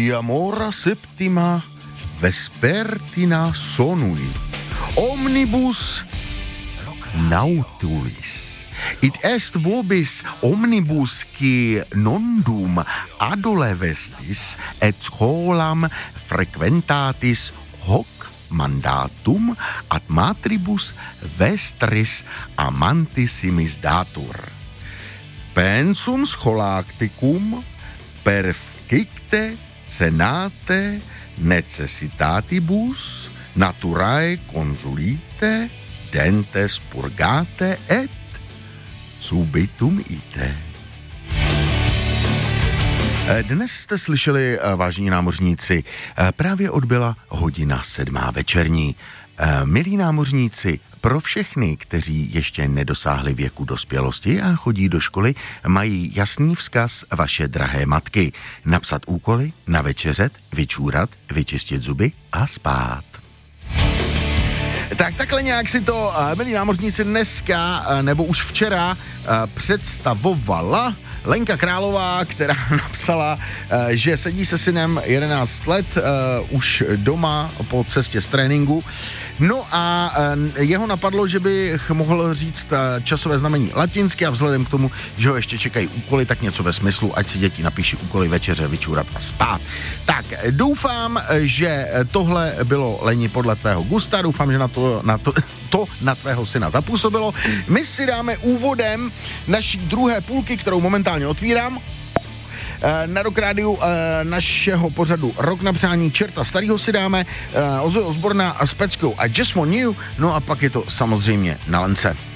amora septima vespertina sonui. Omnibus nautulis. It est vobis omnibus qui nondum adolescestis et scholam frequentatis hoc mandatum ad matribus vestris amantissimis datur. Pensum scholasticum perfecte senate necessitatibus naturae consulite dentes purgate et subitum ite. Dnes jste slyšeli, vážení námořníci, právě odbyla 1:07 večerní. Milí námořníci, pro všechny, kteří ještě nedosáhli věku dospělosti a chodí do školy, mají jasný vzkaz vaše drahé matky. Napsat úkoly, navečeřet, vyčůrat, vyčistit zuby a spát. Tak takhle nějak si to, milí námořníci, dneska, nebo už včera představovala Lenka Králová, která napsala, že sedí se synem 11 let, už doma po cestě z tréninku. No a jeho napadlo, že bych mohl říct časové znamení latinsky a vzhledem k tomu, že ho ještě čekají úkoly, tak něco ve smyslu, ať si děti napíší úkoly večeře, vyčůrat a spát. Tak doufám, že tohle bylo, Leni, podle tvého gusta, doufám, že na tvého syna zapůsobilo. My si dáme úvodem naší druhé půlky, kterou momentálně otvírám. Na Rock Rádiu našeho pořadu Rok na přání čerta starýho si dáme, Ozzy Osbourna s Peckou a Just Want You, no a pak je to samozřejmě na Lence.